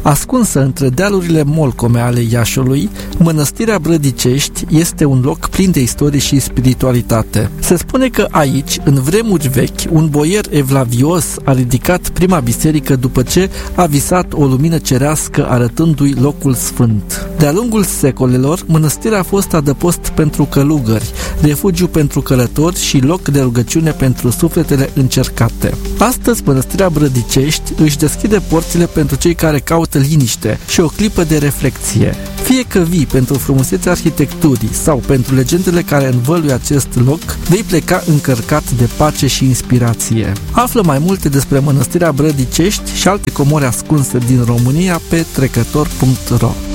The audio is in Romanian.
Ascunsă între dealurile molcome ale Iașului, Mănăstirea Brădicești este un loc plin de istorie și spiritualitate. Se spune că aici, în vremuri vechi, un boier evlavios a ridicat prima biserică după ce a visat o lumină cerească arătându-i locul sfânt. De-a lungul secolelor, mănăstirea a fost adăpost pentru călugări, refugiu pentru călători și loc de rugăciune pentru sufletele încercate. Astăzi, Mănăstirea Brădicești își deschide porțile pentru cei care caută liniște și o clipă de reflexie. Fie că vii pentru frumusețea arhitecturii sau pentru legendele care învăluie acest loc, vei pleca încărcat de pace și inspirație. Află mai multe despre Mănăstirea Brădicești și alte comori ascunse din România pe trecător.ro.